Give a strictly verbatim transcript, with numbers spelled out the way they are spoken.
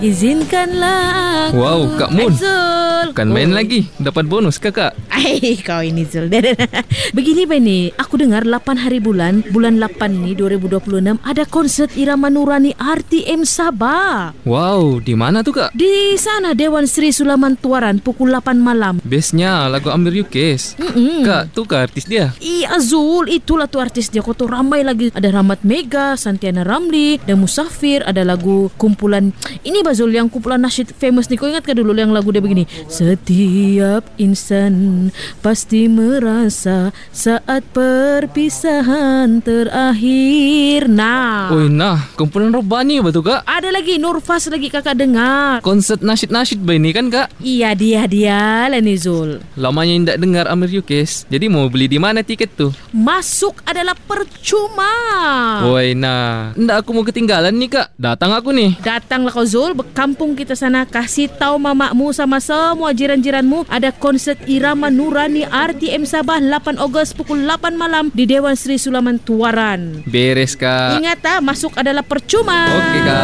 Izinkanlah aku. Wow, Kak Mun. Zul. Kan main Oh. lagi. Dapat bonus kakak. Ay, kau ini Zul. Begini Bani, aku dengar lapan hari bulan, bulan lapan ni dua ribu dua puluh enam ada konsert irama Nurani R T M Sabah. Wow, di mana tuh kak? Di sana Dewan Sri Sulaman Tuaran pukul lapan malam. Bestnya lagu Amir Yukes. Mm-mm. Kak, tuh kak artis dia. Iya Zul, itulah tuh artis dia. Kau tuh ramai lagi. Ada Rahmat Mega, Santiana Ramli, dan Musafir. Ada lagu kumpulan. Ini Bazul yang kumpulan nasyid famous nih. Kau ingat ke dulu yang lagu dia begini? Setiap insan pasti merasa saat perpisahan terakhir. Nah. Oi, nah, kumpulan Robani betul kak? Ada lagi Nurfas lagi kakak dengar. Konsert nasyid-nasyid ba ini kan kak? Iya dia dia lah nih Zul. Lamanya tidak dengar Amir Yukes. Jadi mau beli di mana tiket tuh? Masuk adalah percuma. Woi, nah, ndak aku mau ketinggalan nih kak. Datang aku nih. Datanglah kau Zul, berkampung kita sana. Kasih tahu mamakmu sama semua jiran-jiranmu ada konsert irama Nurani R T M Sabah lapan Ogos pukul lapan malam di Dewan Sri Sulaman Tuaran. Beres kak. Ingat ah, masuk adalah percuma. Oke kak.